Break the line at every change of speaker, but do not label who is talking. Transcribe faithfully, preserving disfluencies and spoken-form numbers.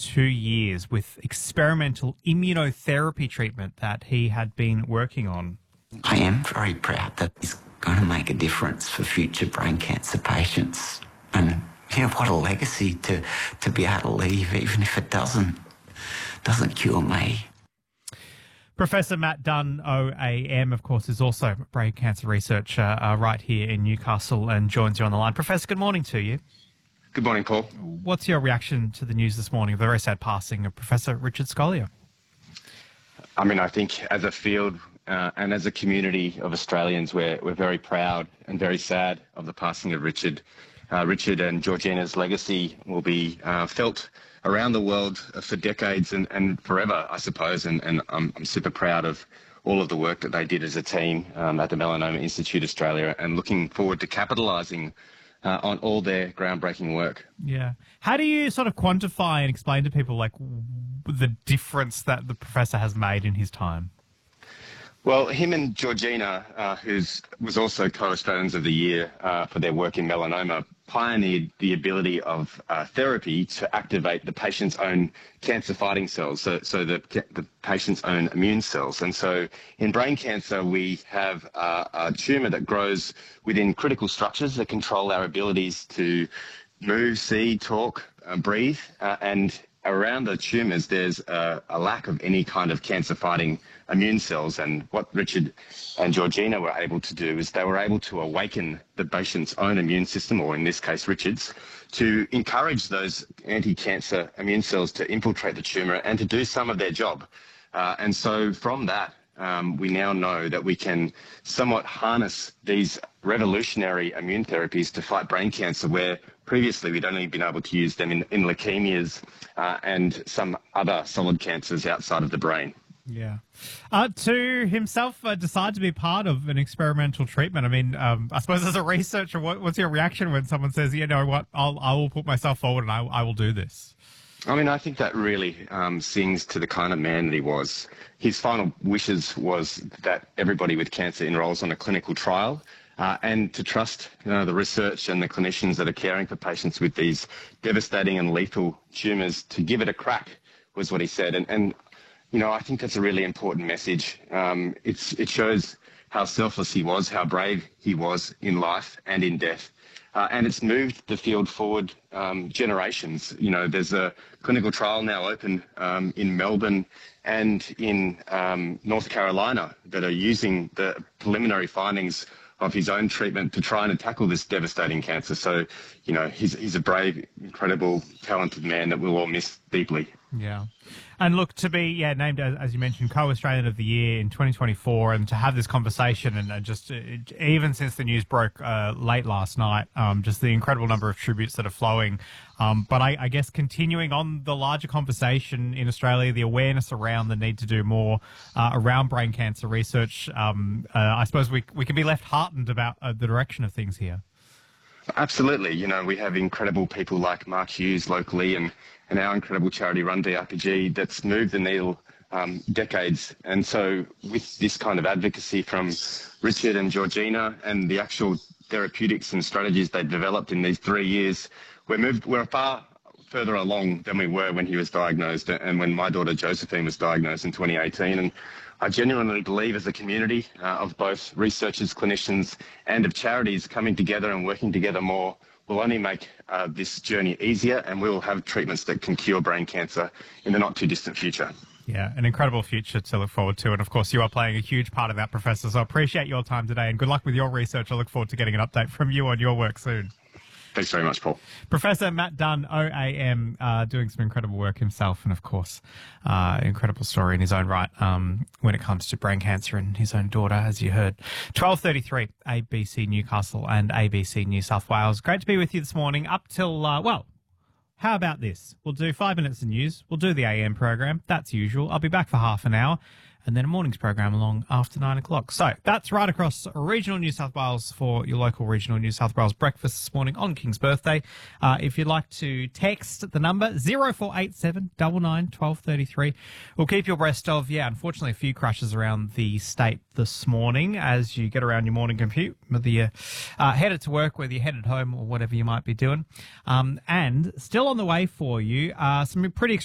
two years with experimental immunotherapy treatment that he had been working on.
I am very proud that he's going to make a difference for future brain cancer patients. And, you know, what a legacy to, to be able to leave, even if it doesn't, doesn't cure me.
Professor Matt Dunn, O A M, of course, is also brain cancer researcher uh, right here in Newcastle and joins you on the line. Professor, good morning to you.
Good morning, Paul.
What's your reaction to the news this morning of the very sad passing of Professor Richard Scolyer?
I mean, I think as a field uh, and as a community of Australians, we're, we're very proud and very sad of the passing of Richard. Uh, Richard and Georgina's legacy will be uh, felt around the world for decades and, and forever, I suppose, and, and I'm, I'm super proud of all of the work that they did as a team um, at the Melanoma Institute Australia, and looking forward to capitalising uh, on all their groundbreaking work.
Yeah. How do you sort of quantify and explain to people like the difference that the professor has made in his time?
Well, him and Georgina, uh, who was also Co-Australians of the Year uh, for their work in melanoma, pioneered the ability of uh, therapy to activate the patient's own cancer-fighting cells, so, so the, the patient's own immune cells. And so in brain cancer, we have uh, a tumour that grows within critical structures that control our abilities to move, see, talk, uh, breathe, uh, and around the tumours, there's a, a lack of any kind of cancer-fighting immune cells. And what Richard and Georgina were able to do is they were able to awaken the patient's own immune system, or in this case, Richard's, to encourage those anti-cancer immune cells to infiltrate the tumour and to do some of their job. Uh, and so from that, um, we now know that we can somewhat harness these revolutionary immune therapies to fight brain cancer, where previously we'd only been able to use them in, in leukemias uh, and some other solid cancers outside of the brain.
Yeah. Uh, to himself uh, decide to be part of an experimental treatment, I mean, um, I suppose as a researcher, what, what's your reaction when someone says, you know what, I'll, I will put myself forward and I, I will do this?
I mean, I think that really um, sings to the kind of man that he was. His final wishes was that everybody with cancer enrolls on a clinical trial, uh, and to trust you know, the research and the clinicians that are caring for patients with these devastating and lethal tumours to give it a crack, was what he said. And, and you know, I think that's a really important message. Um, it's, it shows how selfless he was, how brave he was in life and in death. Uh, and it's moved the field forward um, generations. You know, there's a clinical trial now open um, in Melbourne and in um, North Carolina that are using the preliminary findings of his own treatment to try and tackle this devastating cancer. So, you know, he's, he's a brave, incredible, talented man that we'll all miss deeply.
Yeah. And look, to be yeah named, as, as you mentioned, Co-Australian of the Year in twenty twenty-four, and to have this conversation, and uh, just uh, even since the news broke uh, late last night, um, just the incredible number of tributes that are flowing. Um, but I, I guess continuing on the larger conversation in Australia, the awareness around the need to do more uh, around brain cancer research, um, uh, I suppose we, we can be left heartened about uh, the direction of things here.
Absolutely. You know, we have incredible people like Mark Hughes locally, and, and our incredible charity Run D R P G that's moved the needle um, decades. And so with this kind of advocacy from Richard and Georgina and the actual therapeutics and strategies they developed in these three years, we're moved, we're far further along than we were when he was diagnosed and when my daughter Josephine was diagnosed in twenty eighteen. And I genuinely believe as a community uh, of both researchers, clinicians and of charities coming together and working together more will only make uh, this journey easier, and we will have treatments that can cure brain cancer in the not too distant future.
Yeah, an incredible future to look forward to. And of course, you are playing a huge part of that, Professor. So I appreciate your time today and good luck with your research. I look forward to getting an update from you on your work soon.
Thanks very much, Paul.
Professor Matt Dunn, O A M, uh, doing some incredible work himself, and of course, uh, incredible story in his own right um, when it comes to brain cancer and his own daughter, as you heard. twelve thirty-three, A B C Newcastle and A B C New South Wales. Great to be with you this morning up till, uh, well, how about this? We'll do five minutes of news. We'll do the A M program. That's usual. I'll be back for half an hour. And then a morning's program along after nine o'clock. So that's right across regional New South Wales for your local regional New South Wales breakfast this morning on King's birthday. Uh, if you'd like to text the number zero four eight seven nine nine one two three three, we'll keep you abreast of, yeah, unfortunately a few crashes around the state this morning as you get around your morning commute, whether you're uh, headed to work, whether you're headed home or whatever you might be doing. Um, and still on the way for you, uh, some pretty